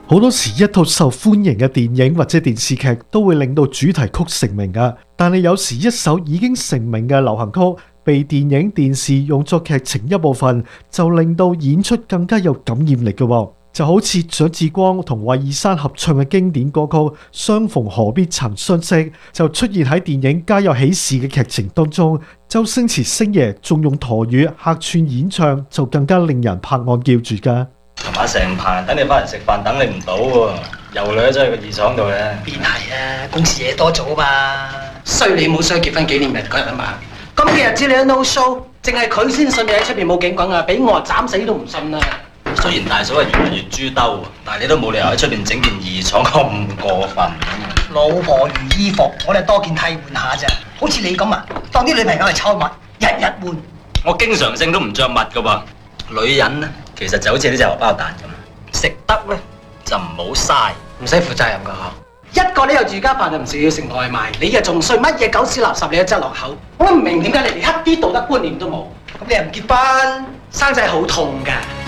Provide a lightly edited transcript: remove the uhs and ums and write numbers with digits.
好多時一套受歡迎嘅電影或者電視劇都會令到主題曲成名㗎，但係有時一首已經成名嘅流行曲被電影電視用作劇情一部分，就令到演出更加有感染力嘅喎。就好似蔣志光同韋爾山合唱嘅經典歌曲《相逢何必曾相識》，就出現喺電影《家有喜事》嘅劇情當中。周星馳星爺仲用台語客串演唱，就更加令人拍案叫絕㗎。 琴晚成排人等你翻嚟食飯，等你唔到喎，又女咗去個二廠度咧。 邊係啊？公司嘢多做啊嘛，衰你冇衰結婚紀念日嗰日啊嘛。咁幾日知你都 no show，淨係佢先信你喺出邊冇警棍啊！俾我斬死都唔信啊！ 雖然大嫂係越嚟越豬兜，但係你都冇理由喺出邊整件二廠咁過分。 老婆如衣服，我哋多件替換下咋。好似你咁啊，當啲女朋友嚟湊襪，日日換。 我經常性都唔着襪噶噃。女人咧，其實就好似呢隻荷包蛋咁，食得咧就唔好嘥， 唔使負責任噶嗬。一個你又住家飯就唔食要食外賣，你又仲衰乜嘢狗屎垃圾你都執落口。我都唔明點解你哋一啲道德觀念都冇。咁你又唔結婚，生仔好痛㗎。